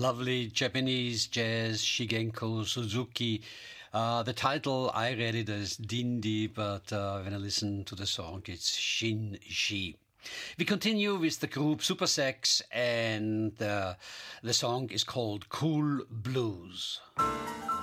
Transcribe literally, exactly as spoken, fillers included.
lovely Japanese jazz, Shigenko Suzuki. Uh, the title, I read it as Dindi, but uh, when I listen to the song, it's Shin-Ji. We continue with the group Supersex, and uh, the song is called Cool Blues.